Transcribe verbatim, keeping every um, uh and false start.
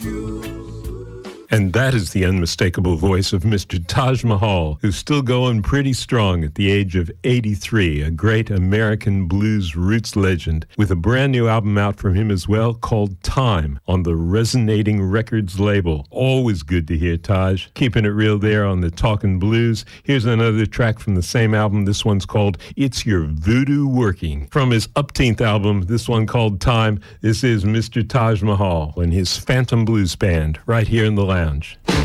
And that is the unmistakable voice of Mister Taj Mahal, who's still going pretty strong at the age of eighty-three, a great American blues roots legend, with a brand new album out from him as well called Time on the Resonating Records label. Always good to hear Taj, keeping it real there on the Talkin' Blues. Here's another track from the same album. This one's called It's Your Voodoo Working. From his Upteenth album, this one called Time, this is Mister Taj Mahal and his Phantom Blues Band right here in the lounge.